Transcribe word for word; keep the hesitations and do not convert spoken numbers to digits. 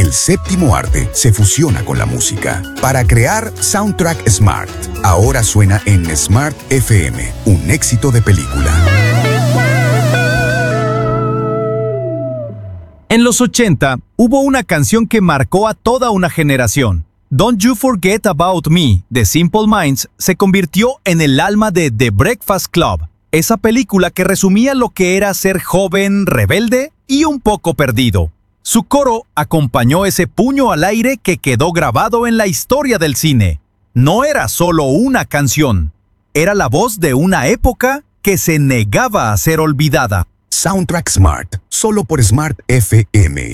El séptimo arte se fusiona con la música para crear Soundtrack Smart. Ahora suena en Smart F M, un éxito de película. En los ochenta, hubo una canción que marcó a toda una generación. Don't You Forget About Me, de Simple Minds, se convirtió en el alma de The Breakfast Club, esa película que resumía lo que era ser joven, rebelde y un poco perdido. Su coro acompañó ese puño al aire que quedó grabado en la historia del cine. No era solo una canción, era la voz de una época que se negaba a ser olvidada. Soundtrack Smart, solo por Smart F M.